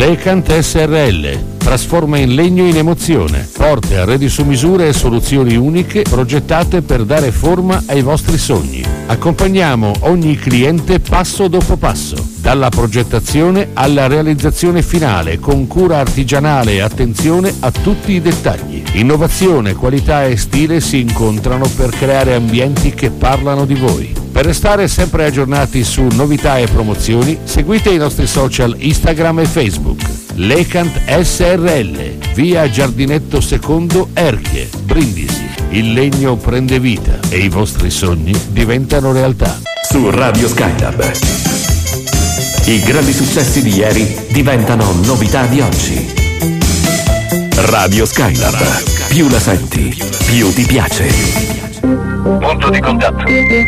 Lecant SRL trasforma in legno in emozione, porte, arredi su misura e soluzioni uniche progettate per dare forma ai vostri sogni. Accompagniamo ogni cliente passo dopo passo, dalla progettazione alla realizzazione finale, con cura artigianale e attenzione a tutti i dettagli. Innovazione, qualità e stile si incontrano per creare ambienti che parlano di voi. Per restare sempre aggiornati su novità e promozioni, seguite i nostri social Instagram e Facebook. Lecant SRL, via Giardinetto Secondo, Erchie, Brindisi. Il legno prende vita e i vostri sogni diventano realtà. Su Radio Skylab. I grandi successi di ieri diventano novità di oggi. Radio Skylab. Più la senti, più ti piace. Punto di contatto.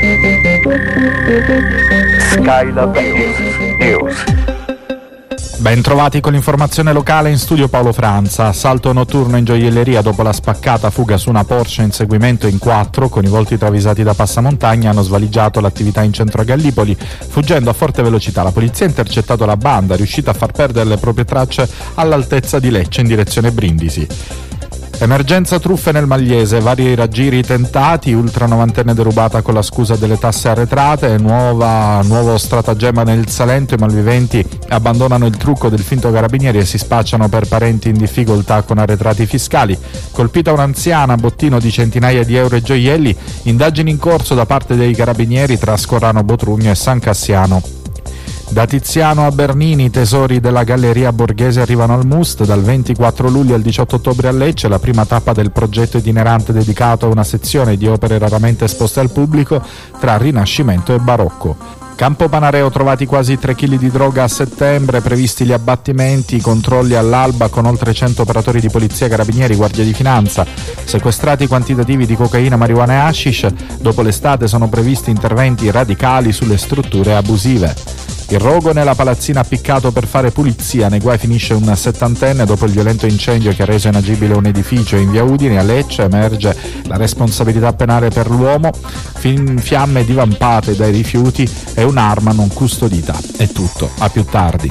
Skylab News. Ben trovati con l'informazione locale, in studio Paolo Franza. Assalto notturno in gioielleria dopo la spaccata fuga su una Porsche, inseguimento in 4 con i volti travisati da passamontagna hanno svaligiato l'attività in centro a Gallipoli. Fuggendo a forte velocità, la polizia ha intercettato la banda, riuscita a far perdere le proprie tracce all'altezza di Lecce in direzione Brindisi. Emergenza truffe nel Magliese, vari raggiri tentati, ultra novantenne derubata con la scusa delle tasse arretrate, nuovo stratagemma nel Salento, i malviventi abbandonano il trucco del finto carabinieri e si spacciano per parenti in difficoltà con arretrati fiscali. Colpita un'anziana, bottino di centinaia di euro e gioielli, indagini in corso da parte dei carabinieri tra Scorrano Botrugno e San Cassiano. Da Tiziano a Bernini, tesori della Galleria Borghese arrivano al Must. Dal 24 luglio al 18 ottobre a Lecce, la prima tappa del progetto itinerante dedicato a una sezione di opere raramente esposte al pubblico tra Rinascimento e Barocco. Campo Panareo, trovati quasi 3 kg di droga a settembre, previsti gli abbattimenti, controlli all'alba con oltre 100 operatori di polizia, carabinieri, guardia di finanza. Sequestrati quantitativi di cocaina, marijuana e hashish. Dopo l'estate sono previsti interventi radicali sulle strutture abusive. Il rogo nella palazzina appiccato per fare pulizia, nei guai finisce un 70enne dopo il violento incendio che ha reso inagibile un edificio in via Udine. A Lecce emerge la responsabilità penale per l'uomo, fiamme divampate dai rifiuti e un'arma non custodita. È tutto, a più tardi.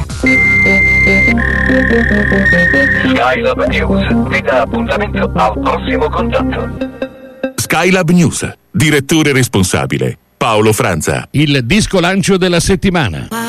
Skylab News vi dà appuntamento al prossimo contatto. Skylab News, direttore responsabile Paolo Franza. Il disco lancio della settimana.